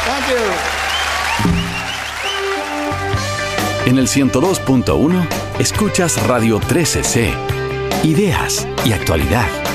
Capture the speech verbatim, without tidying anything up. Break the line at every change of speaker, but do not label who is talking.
Thank you.
En el ciento dos punto uno, escuchas Radio trece C. Ideas y actualidad.